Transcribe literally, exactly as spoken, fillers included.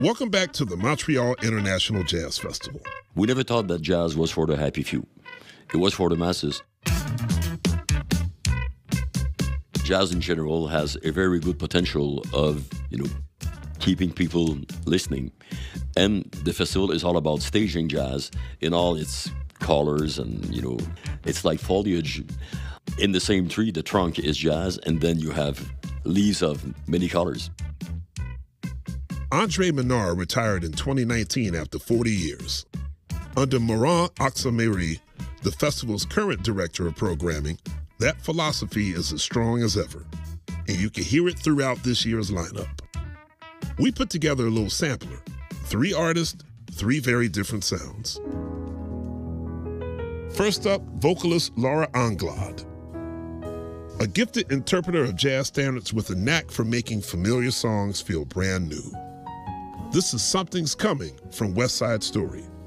Welcome back to the Montreal International Jazz Festival. We never thought that jazz was for the happy few. It was for the masses. Jazz in general has a very good potential of, you know, keeping people listening. And the festival is all about staging jazz in all its colors, and, you know, it's like foliage. In the same tree, the trunk is jazz, and then you have leaves of many colors. Andre Menard retired in twenty nineteen after forty years. Under Moran Aksameri, the festival's current director of programming, that philosophy is as strong as ever, and you can hear it throughout this year's lineup. We put together a little sampler, three artists, three very different sounds. First up, vocalist Laura Anglade. A gifted interpreter of jazz standards with a knack for making familiar songs feel brand new. This is Something's Coming from West Side Story.